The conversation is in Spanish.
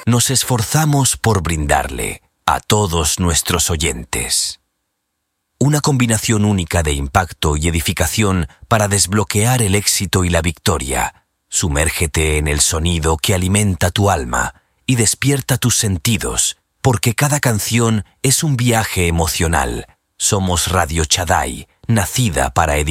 nos esforzamos por brindarle a todos nuestros oyentes. Una combinación única de impacto y edificación para desbloquear el éxito y la victoria. Sumérgete en el sonido que alimenta tu alma y despierta tus sentidos, porque cada canción es un viaje emocional. Somos Radio Shaddai, nacida para edificar.